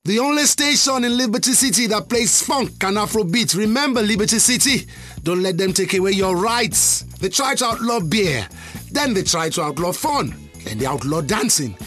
The only station in Liberty City that plays funk and Afrobeat. Remember Liberty City? Don't let them take away your rights. They try to outlaw beer, then they try to outlaw fun, then they outlaw dancing.